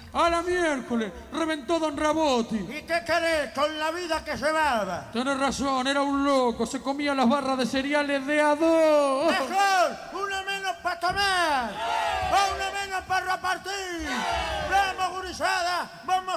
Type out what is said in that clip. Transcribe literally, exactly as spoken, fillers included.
A la miércoles, reventó Don Raboti. ¿Y qué querés con la vida que llevaba? Tenés razón, era un loco, se comía las barras de cereales de a dos. Mejor, una menos para tomar.